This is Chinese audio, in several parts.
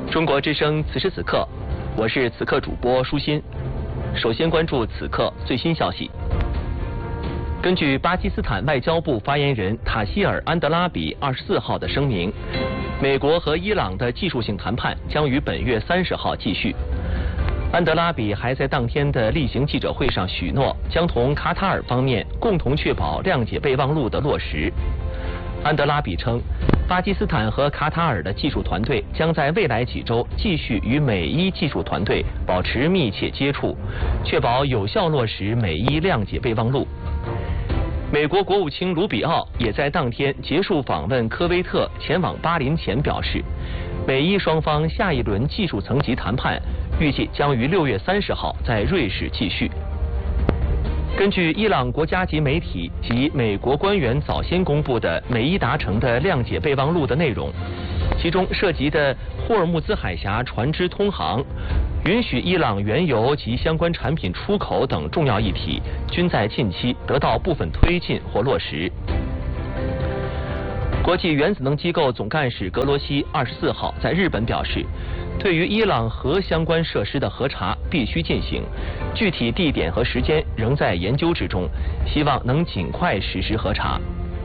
中国之声此时此刻，我是此刻主播舒心。首先关注此刻最新消息。根据巴基斯坦外交部发言人塔希尔·安德拉比24号的声明，美国和伊朗的技术性谈判将于本月30号继续。安德拉比还在当天的例行记者会上许诺，将同卡塔尔方面共同确保谅解备忘录的落实。安德拉比称，巴基斯坦和卡塔尔的技术团队将在未来几周继续与美伊技术团队保持密切接触，确保有效落实美伊谅解备忘录。美国国务卿卢比奥也在当天结束访问科威特，前往巴林前表示，美伊双方下一轮技术层级谈判预计将于6月30号在瑞士继续。根据伊朗国家级媒体及美国官员早先公布的美伊达成的谅解备忘录的内容，其中涉及的霍尔木兹海峡船只通航、允许伊朗原油及相关产品出口等重要议题，均在近期得到部分推进或落实。国际原子能机构总干事格罗西24号在日本表示，对于伊朗核相关设施的核查必须进行，具体地点和时间仍在研究之中，希望能尽快实施核查。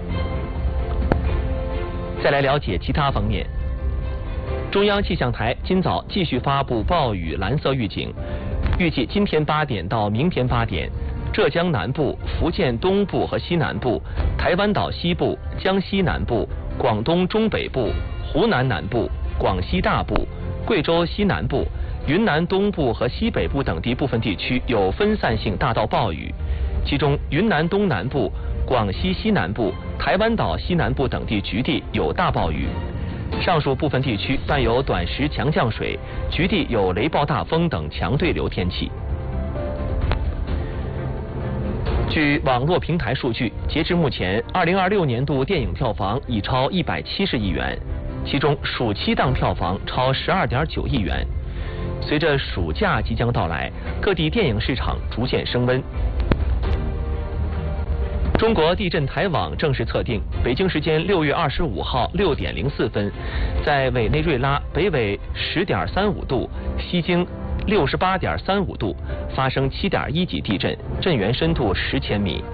再来了解其他方面。中央气象台今早继续发布暴雨蓝色预警，预计今天8点到明天8点，浙江南部、福建东部和西南部、台湾岛西部、江西南部、广东中北部、湖南南部、广西大部、贵州西南部、云南东部和西北部等地部分地区有分散性大到暴雨，其中云南东南部、广西西南部、台湾岛西南部等地局地有大暴雨。上述部分地区伴有短时强降水，局地有雷暴大风等强对流天气。据网络平台数据，截至目前，2026年度电影票房已超170亿元，其中暑期档票房超12.9亿元。随着暑假即将到来，各地电影市场逐渐升温。中国地震台网正式测定，北京时间6月25号6点04分，在委内瑞拉北纬10.35度，西经68.35度，发生7.1级地震，震源深度10千米。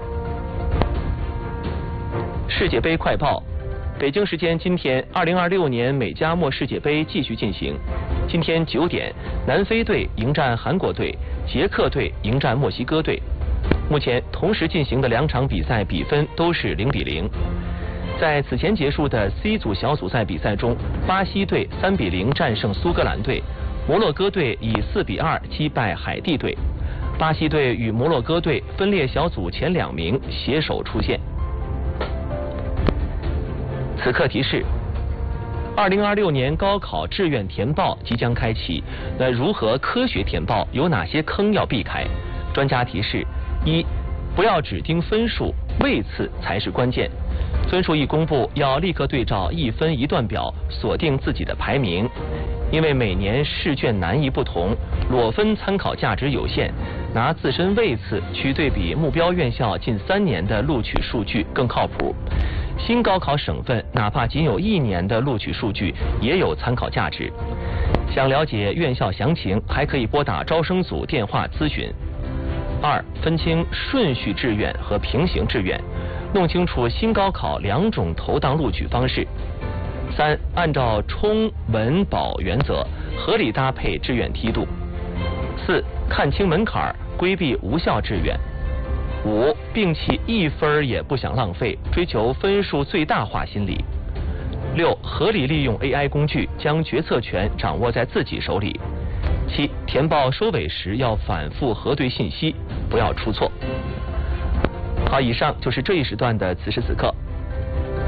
世界杯快报，北京时间今天，2026年美加墨世界杯继续进行。今天9点，南非队迎战韩国队，捷克队迎战墨西哥队。目前同时进行的2场比赛比分都是0-0。在此前结束的 C 组小组赛比赛中，巴西队3-0战胜苏格兰队，摩洛哥队以4-2击败海地队。巴西队与摩洛哥队分列小组前2名，携手出线。此刻提示：2026年高考志愿填报即将开启，那如何科学填报？有哪些坑要避开？专家提示：1. 不要只盯分数，位次才是关键。分数一公布，要立刻对照1分1段表，锁定自己的排名。因为每年试卷难易不同，裸分参考价值有限，拿自身位次去对比目标院校近3年的录取数据更靠谱。新高考省份哪怕仅有1年的录取数据，也有参考价值。想了解院校详情，还可以拨打招生组电话咨询。2. 分清顺序志愿和平行志愿，弄清楚新高考2种投档录取方式。3. 按照冲稳保原则，合理搭配志愿梯度。4. 看清门槛，规避无效志愿。5. 摒弃1分也不想浪费，追求分数最大化心理。6. 合理利用 AI 工具，将决策权掌握在自己手里。7. 填报收尾时要反复核对信息，不要出错。好，以上就是这一时段的此时此刻。